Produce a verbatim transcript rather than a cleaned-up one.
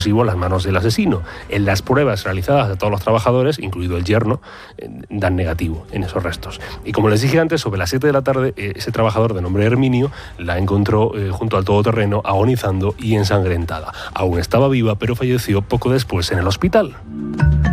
las manos del asesino. En las pruebas realizadas a todos los trabajadores, incluido el yerno, eh, dan negativo en esos restos. Y como les dije antes, sobre las siete de la tarde, eh, ese trabajador de nombre Herminio la encontró eh, junto al todoterreno, agonizando y ensangrentada. Aún estaba viva, pero falleció poco después en el hospital.